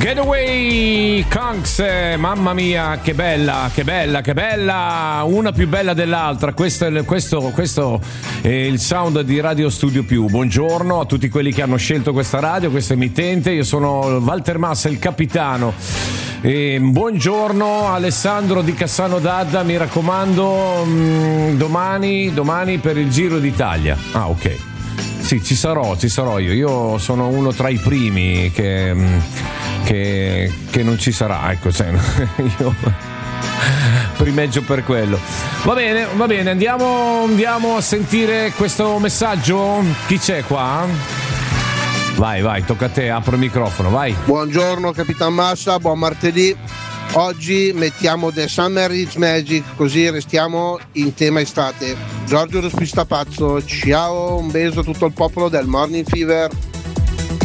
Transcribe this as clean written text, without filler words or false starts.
Getaway Kunks, mamma mia, che bella, che bella, che bella, una più bella dell'altra. Questo è il sound di Radio Studio Più. Buongiorno a tutti quelli che hanno scelto questa radio, questa emittente. Io sono Walter Massa, il capitano. Buongiorno Alessandro di Cassano d'Adda, mi raccomando, domani per il Giro d'Italia. Ah, ok. Sì, ci sarò io sono uno tra i primi che non ci sarà, ecco, cioè, io primeggio per quello. Va bene, andiamo a sentire questo messaggio. Chi c'è qua? Vai, tocca a te, apro il microfono, vai. Buongiorno Capitan Massa, buon martedì. Oggi mettiamo The Summer Is Magic, così restiamo in tema estate. Giorgio Rospista Pazzo, ciao, un beso a tutto il popolo del Morning Fever.